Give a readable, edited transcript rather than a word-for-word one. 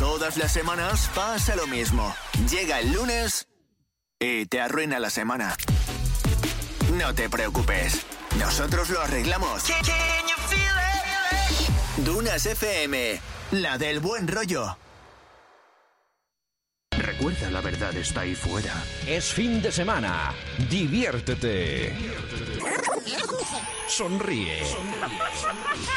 Todas las semanas pasa lo mismo. Llega el lunes y te arruina la semana. No te preocupes, nosotros lo arreglamos. Dunas FM, la del buen rollo. Recuerda, la verdad está ahí fuera. Es fin de semana. Diviértete. Sonríe.